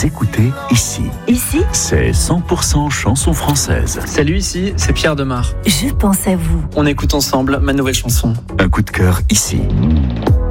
Vous écoutez Ici. Ici, C'est 100% chansons françaises. Salut, ici, c'est Pierre Demar. je pense à vous. On écoute ensemble ma nouvelle chanson. Un coup de cœur ici.